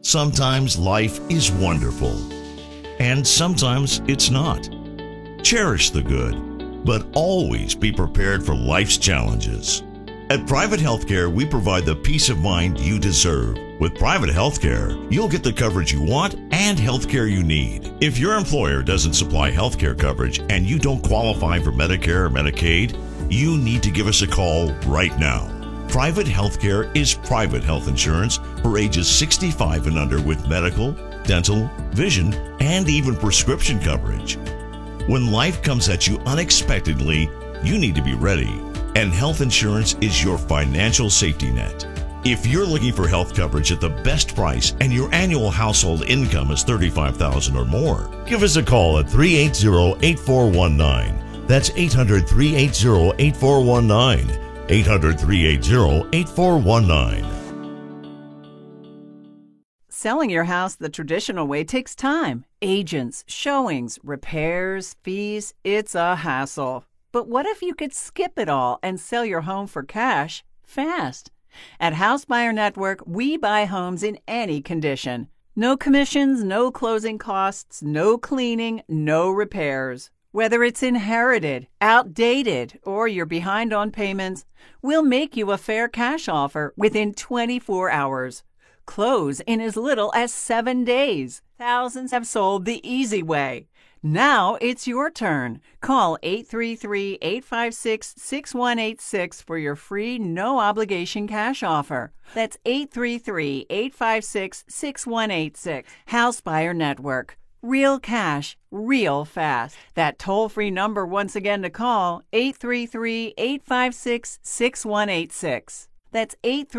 Sometimes life is wonderful, and sometimes it's not. Cherish the good, but always be prepared for life's challenges. At Private Healthcare, we provide the peace of mind you deserve. With Private Healthcare, you'll get the coverage you want and healthcare you need. If your employer doesn't supply healthcare coverage and you don't qualify for Medicare or Medicaid, you need to give us a call right now. Private Healthcare is private health insurance for ages 65 and under with medical, dental, vision, and even prescription coverage. When life comes at you unexpectedly, you need to be ready, and health insurance is your financial safety net. If you're looking for health coverage at the best price and your annual household income is $35,000 or more, give us a call at 380-8419. That's 800-380-8419. 800-380-8419. Selling your house the traditional way takes time. Agents, showings, repairs, fees, it's a hassle. But what if you could skip it all and sell your home for cash fast? At House Buyer Network, we buy homes in any condition. No commissions, no closing costs, no cleaning, no repairs. Whether it's inherited, outdated, or you're behind on payments, we'll make you a fair cash offer within 24 hours. Close in as little as 7 days. Thousands have sold the easy way. Now it's your turn. Call 833-856-6186 for your free, no-obligation cash offer. That's 833-856-6186. House Buyer Network. Real cash, real fast. That toll-free number once again to call, 833-856-6186. That's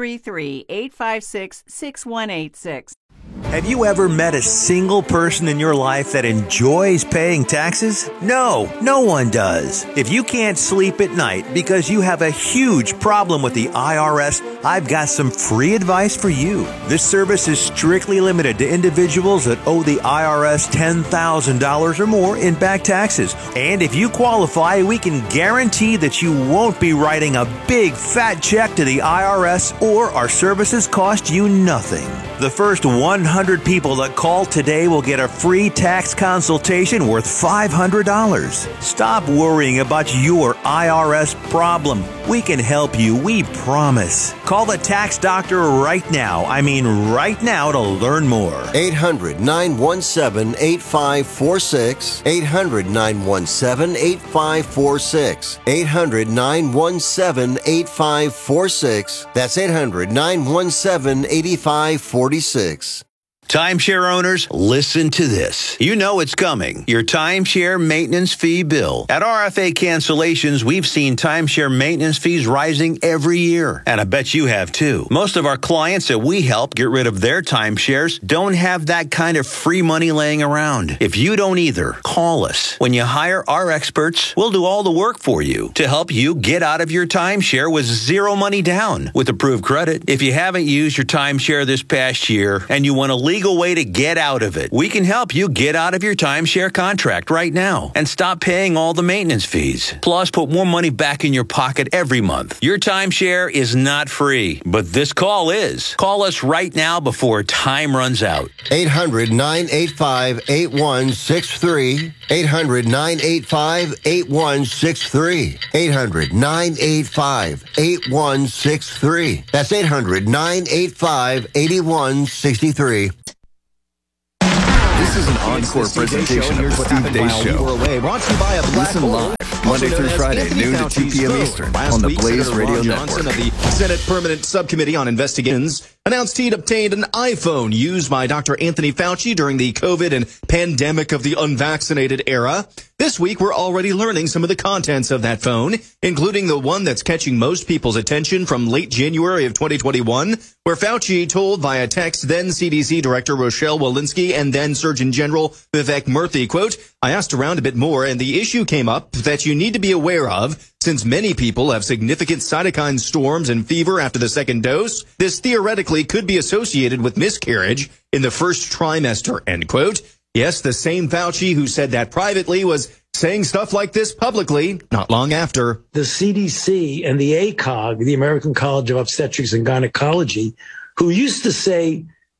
833-856-6186. Have you ever met a single person in your life that enjoys paying taxes? No, no one does. If you can't sleep at night because you have a huge problem with the IRS, I've got some free advice for you. This service is strictly limited to individuals that owe the IRS $10,000 or more in back taxes. And if you qualify, we can guarantee that you won't be writing a big fat check to the IRS, or our services cost you nothing. The first 100 people that call today will get a free tax consultation worth $500. Stop worrying about your IRS problem. We can help you, we promise. Call the tax doctor right now. I mean right now, to learn more. 800-917-8546. 800-917-8546. 800-917-8546. That's 800-917-8546. Timeshare owners, listen to this. You know it's coming. Your timeshare maintenance fee bill. At RFA Cancellations, we've seen timeshare maintenance fees rising every year. And I bet you have too. Most of our clients that we help get rid of their timeshares don't have that kind of free money laying around. If you don't either, call us. When you hire our experts, we'll do all the work for you to help you get out of your timeshare with zero money down with approved credit. If you haven't used your timeshare this past year and you want to legal way to get out of it, we can help you get out of your timeshare contract right now and stop paying all the maintenance fees. Plus, put more money back in your pocket every month. Your timeshare is not free, but this call is. Call us right now before time runs out. 800-985-8163. 800-985-8163. 800-985-8163. That's 800-985-8163. This is an encore presentation of the Steve Deace Show. Listen live Monday through Friday, noon to 2 p.m. Eastern on the Blaze Radio Network. Of the Senate Permanent Subcommittee on Investigations announced he'd obtained an iPhone used by Dr. Anthony Fauci during the COVID and pandemic of the unvaccinated era. This week, we're already learning some of the contents of that phone, including the one that's catching most people's attention from late January of 2021, where Fauci told via text then CDC Director Rochelle Walensky and then Surgeon General Vivek Murthy, quote, "I asked around a bit more and the issue came up that you need to be aware of. Since many people have significant cytokine storms and fever after the second dose, this theoretically could be associated with miscarriage in the first trimester," end quote. Yes, the same Fauci who said that privately was saying stuff like this publicly not long after. The CDC and the ACOG, the American College of Obstetrics and Gynecology, who used to say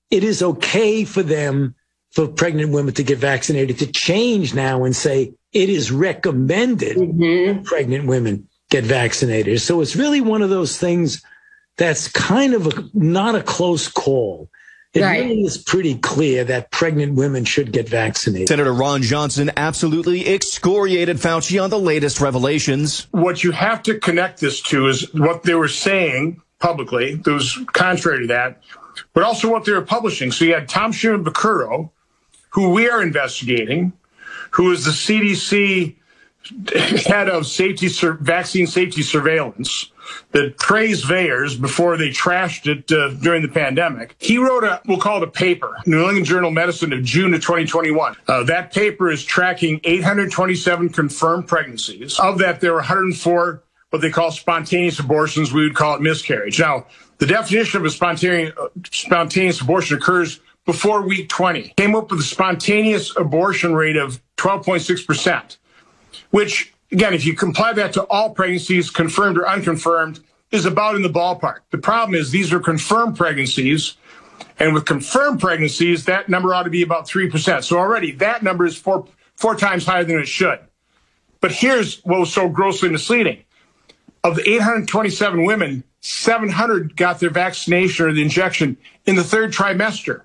it is okay for pregnant women to get vaccinated, to change now and say it is recommended pregnant women get vaccinated. So it's really one of those things that's kind of not a close call. It really is pretty clear that pregnant women should get vaccinated. Senator Ron Johnson absolutely excoriated Fauci on the latest revelations. What you have to connect this to is what they were saying publicly that was contrary to that, but also what they were publishing. So you had Tom Shimon-Bakuro, who we are investigating, who is the CDC head of vaccine safety surveillance, that praised VAERS before they trashed it during the pandemic. He wrote we'll call it a paper, New England Journal of Medicine of June of 2021. That paper is tracking 827 confirmed pregnancies. Of that, there were 104 what they call spontaneous abortions. We would call it miscarriage. Now, the definition of a spontaneous abortion occurs before week 20. Came up with a spontaneous abortion rate of 12.6%, which, again, if you comply that to all pregnancies, confirmed or unconfirmed, is about in the ballpark. The problem is these are confirmed pregnancies, and with confirmed pregnancies, that number ought to be about 3%. So already that number is four times higher than it should. But here's what was so grossly misleading. Of the 827 women, 700 got their vaccination or the injection in the third trimester.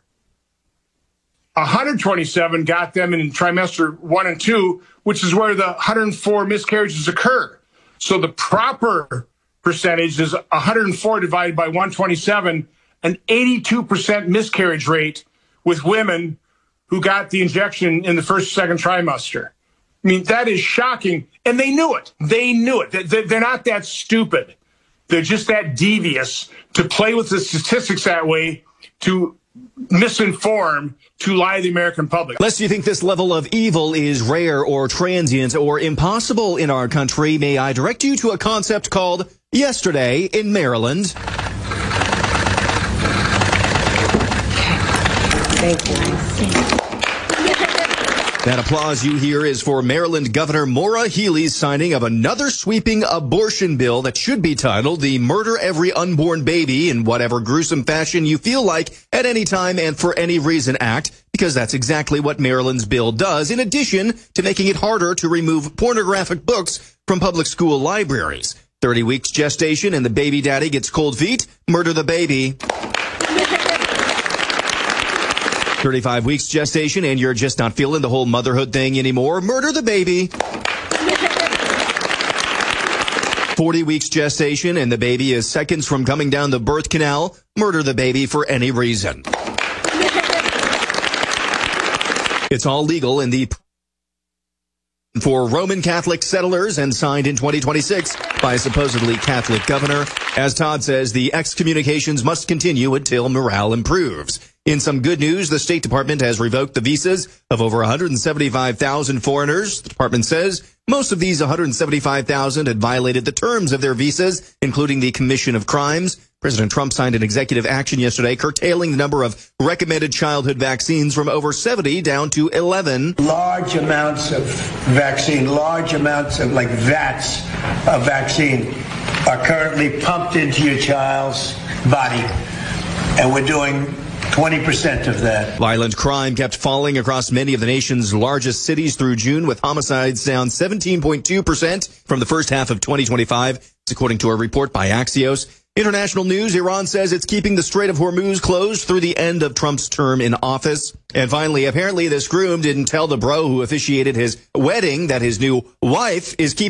127 got them in trimester 1 and 2, which is where the 104 miscarriages occur. So the proper percentage is 104 divided by 127, an 82% miscarriage rate with women who got the injection in the first, second trimester. I mean, that is shocking. And they knew it. They knew it. They're not that stupid. They're just that devious to play with the statistics that way, to misinform, to lie to the American public. Lest you think this level of evil is rare or transient or impossible in our country, may I direct you to a concept called Yesterday in Maryland. Thank you. That applause you hear is for Maryland Governor Maura Healey's signing of another sweeping abortion bill that should be titled the Murder Every Unborn Baby in Whatever Gruesome Fashion You Feel Like at Any Time and for Any Reason Act, because that's exactly what Maryland's bill does, in addition to making it harder to remove pornographic books from public school libraries. 30 weeks gestation and the baby daddy gets cold feet. Murder the baby. 35 weeks gestation and you're just not feeling the whole motherhood thing anymore. Murder the baby. 40 weeks gestation and the baby is seconds from coming down the birth canal. Murder the baby for any reason. It's all legal in the for Roman Catholic settlers and signed in 2026 by a supposedly Catholic governor. As Todd says, the excommunications must continue until morale improves. In some good news, the State Department has revoked the visas of over 175,000 foreigners. The department says most of these 175,000 had violated the terms of their visas, including the commission of crimes. President Trump signed an executive action yesterday curtailing the number of recommended childhood vaccines from over 70 down to 11. Large amounts of vaccine, large amounts of vats of vaccine are currently pumped into your child's body. And we're doing 20% of that. Violent crime kept falling across many of the nation's largest cities through June, with homicides down 17.2% from the first half of 2025. It's according to a report by Axios. International news, Iran says it's keeping the Strait of Hormuz closed through the end of Trump's term in office. And finally, apparently this groom didn't tell the bro who officiated his wedding that his new wife is keeping